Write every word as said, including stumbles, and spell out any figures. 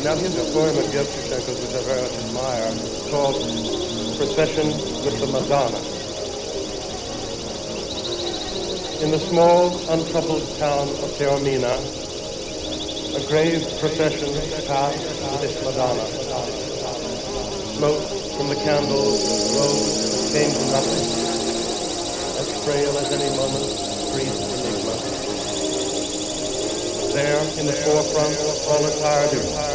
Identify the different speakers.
Speaker 1: Now here's a poem of Yevtushenko's which I very much admire, called Procession with the Madonna. In the small, untroubled town of Taormina, a grave procession passed with its Madonna. Smoke from the candles rose, came to nothing, as frail as any moment, breathed enigma. There, in the forefront, all attired in